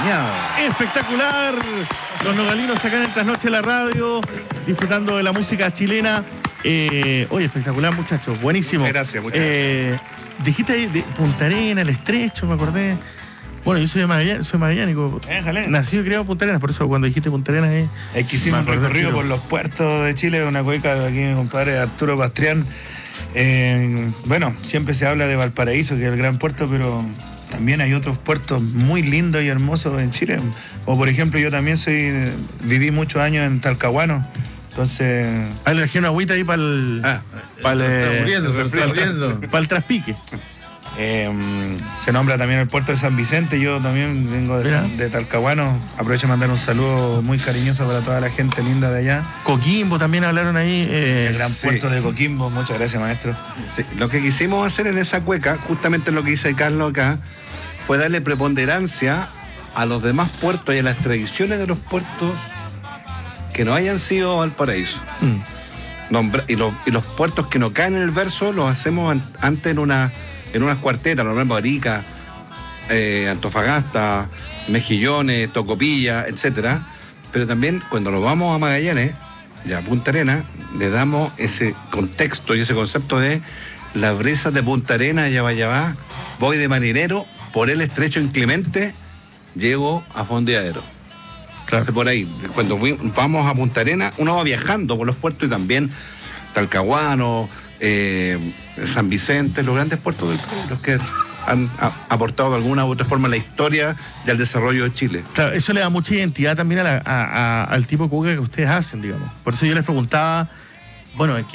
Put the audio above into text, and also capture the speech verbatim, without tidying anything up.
Soñado. Espectacular. Los nogalinos acá en el Trasnoche de la Radio, disfrutando de la música chilena. Eh, oye, espectacular, muchachos. Buenísimo. Muchas gracias, muchas eh, gracias. Dijiste ahí de Punta Arenas, El Estrecho, me acordé. Bueno, yo soy de Magallanes, soy magallánico. Déjale. Nacido y criado en Punta Arenas, por eso cuando dijiste Punta Arenas eh, Es que hicimos un recorrido por los puertos de Chile, una cueca de aquí mi compadre Arturo Pastrián. Eh, bueno, siempre se habla de Valparaíso, que es el gran puerto, pero también hay otros puertos muy lindos y hermosos en Chile. O por ejemplo, yo también soy viví muchos años en Talcahuano. Entonces. Ah, le trajeron una agüita ahí para el. Ah, para el. Para el traspique. Eh, se nombra también el puerto de San Vicente. Yo también vengo de, San, de Talcahuano. Aprovecho de mandar un saludo muy cariñoso para toda la gente linda de allá. Coquimbo también hablaron ahí. Eh, el gran sí. puerto de Coquimbo. Muchas gracias, maestro. Sí. Lo que quisimos hacer en esa cueca, justamente lo que dice Carlos acá, fue darle preponderancia a los demás puertos y a las tradiciones de los puertos que no hayan sido Valparaíso. Mm. Nombra, y, los, y los puertos que no caen en el verso los hacemos an, antes en una en unas cuartetas, normalmente Arica, eh, Antofagasta, Mejillones, Tocopilla, etcétera. Pero también cuando nos vamos a Magallanes y a Punta Arenas, le damos ese contexto y ese concepto de la brisa de Punta Arenas, Yabayabá, voy de marinero, por el estrecho inclemente, llego a Fondeadero. Claro. Entonces, por ahí, cuando vamos a Punta Arenas, uno va viajando por los puertos y también Talcahuano, eh, San Vicente, los grandes puertos del país, los que han a, aportado de alguna u otra forma la historia y al desarrollo de Chile. Claro, eso le da mucha identidad también a la, a, a, al tipo de cueca que ustedes hacen, digamos. Por eso yo les preguntaba, bueno,